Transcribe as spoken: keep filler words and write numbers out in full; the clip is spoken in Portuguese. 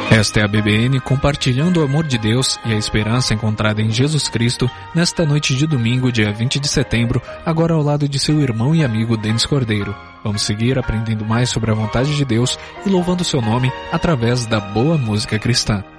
Esta é a B B N compartilhando o amor de Deus e a esperança encontrada em Jesus Cristo nesta noite de domingo, dia vinte de setembro, agora ao lado de seu irmão e amigo Denis Cordeiro. Vamos seguir aprendendo mais sobre a vontade de Deus e louvando seu nome através da boa música cristã.